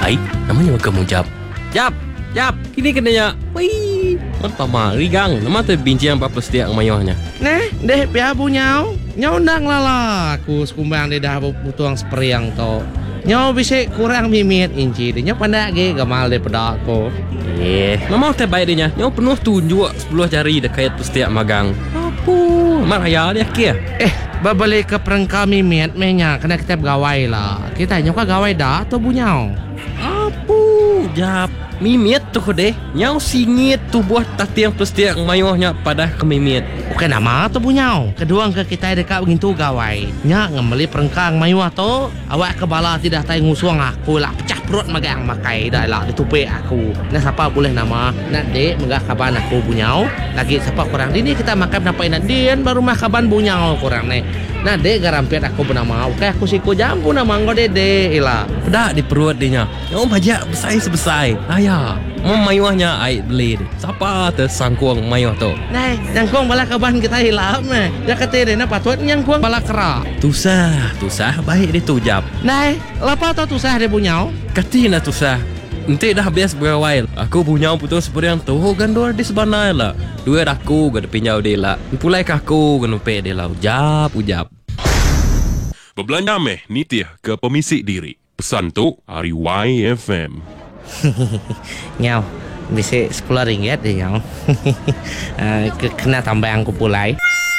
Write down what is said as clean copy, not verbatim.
Hai, namanya kamu Jap. Jap, kini kenanya. Wih, apa marigang? Nama tu bincang apa setiap mayahnya. Nah, deh pihak punyau. Nyau undang lala. Aku sekumbang dia dah butuang seperiang to. Nyau bisa kurang mimit inci. Dia pandak ge gamal daripada aku. Nama tu baik dia. Nyau penuh tunjuk 10 jari dekat setiap magang. Apa? Maraya dia kia. Babalik ke perengka mimit menya kena kita bergawai lah. Kita nyau ka gawai dah atau bunyau? Apa? Jap. Mimit tu deh. Nyau singit tu buat tatiang setiap mayahnya pada ke mimit. Oke nama tu bunyau. Kedua ke kita dekat begitu gawai. Nya ngemeli perengkang mayuah tu. Awak kebala tidak tahu ngusuang aku lah. Pecah perut magang makai dah lah ditupe aku. Nah siapa boleh nama? Nak dek megah kaban aku bunyau. Lagi siapa kurang ini kita makan apa nak dian baru mah kaban bunyau kurang nih. Nah dek garampet aku bernama. Oke aku siku jambu nama engkau dede ilah. Pedak di perut dia. Nyau bajak besar-besar. Ayah. Mayuahnya air beli deh. Siapa tersangkuang mayuah tu? Nah, nyangkuang bala kaban kita hilang meh. Ya kata dia patut nyangkuang bala kera. Tusah baik dia tu Jap. Nah, lapa tau tusah dia bunyau? Katina tusah. Nanti dah bias berawal. Aku punya putus seperti tu gandor di sebanai lah. Dua aku gak pinjau dia lah. Pulai kaku genupe dia lah. Ujap. Berbelanja meh nitih ke pemisik diri. Pesan tu hari YFM. Nyau, bisa 10 ringgit deh nyau. Kena tambah aku pulai.